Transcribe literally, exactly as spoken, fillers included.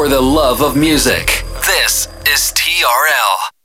for the love of music. This is T R L.